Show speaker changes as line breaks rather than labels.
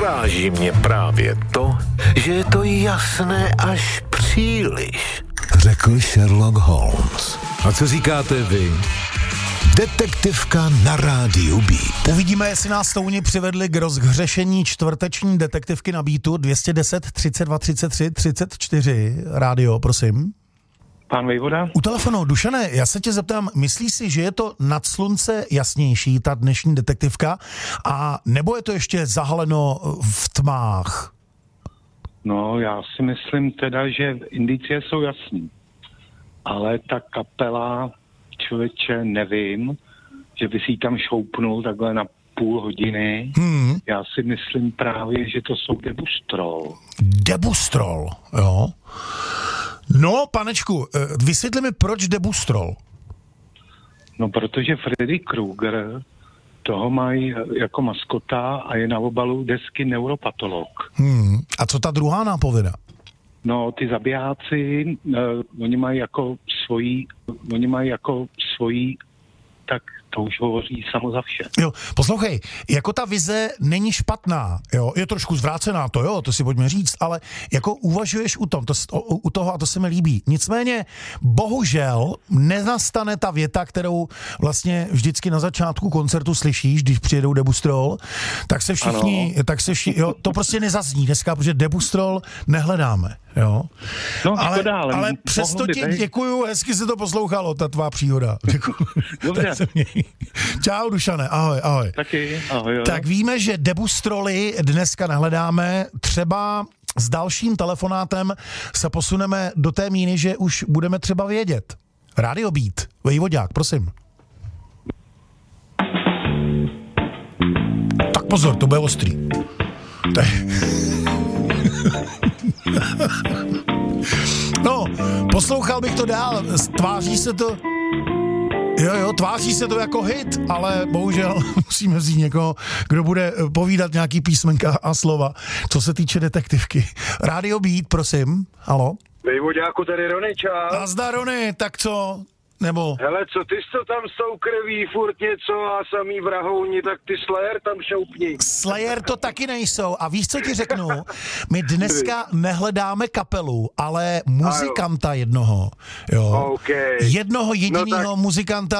Uráží mě právě to, že je to jasné až příliš, řekl Sherlock Holmes. A co říkáte vy? Detektivka na rádiu Beat.
Uvidíme, jestli nás touni přivedli k rozhřešení čtvrteční detektivky na Beatu 210 32 33 34. Rádio, prosím.
Pán Vejvoda?
U telefonu, Dušane, já se tě zeptám, myslíš si, že je to nad slunce jasnější, ta dnešní detektivka, a nebo je to ještě zahaleno v tmách?
No, já si myslím teda, že indicie jsou jasný. Ale ta kapela, člověče, nevím, že by si ji tam šoupnul takhle na půl hodiny. Já si myslím právě, že to jsou Debustrol.
Debustrol, jo. No, panečku, vysvětli mi, proč Debustrol?
No, protože Freddy Krueger toho mají jako maskota a je na obalu desky Neuropatolog.
A co ta druhá nápověda?
No, ty zabijáci, oni mají jako svojí, tak to už hovoří samo za vše.
Jo, poslouchej, jako ta vize není špatná, jo, je trošku zvrácená, to si pojďme říct, ale jako uvažuješ u toho a to se mi líbí. Nicméně, bohužel, nenastane ta věta, kterou vlastně vždycky na začátku koncertu slyšíš, když přijedou Debustrol, tak se všichni, jo, to prostě nezazní dneska, protože Debustrol nehledáme, jo.
No,
ale přesto ti děkuju, hezky se to poslouchalo, ta tvá příhoda.
Dobře.
Čau, Dušane, ahoj.
Taky, ahoj.
Tak víme, že Debustroly dneska nehledáme, třeba s dalším telefonátem se posuneme do té míny, že už budeme třeba vědět. Radio Beat, Vejvodák, prosím. Tak pozor, to bude ostrý. No, poslouchal bych to dál, tváří se to... Jo, tváří se to jako hit, ale bohužel musíme vzít někoho, kdo bude povídat nějaký písmenka a slova, co se týče detektivky. Radio Beat, prosím, halo?
Vejvoďáku, tady Rony, čau.
Nazdar, Rony, tak co? Nebo...
Hele, co ty jsi to tam s tou krví, furt něco a samý vrahouni, tak ty Slayer tam šoupni.
Slayer to taky nejsou a víš, co ti řeknu? My dneska nehledáme kapelu, ale muzikanta jednoho. Jo.
Okay.
Jednoho jediného muzikanta.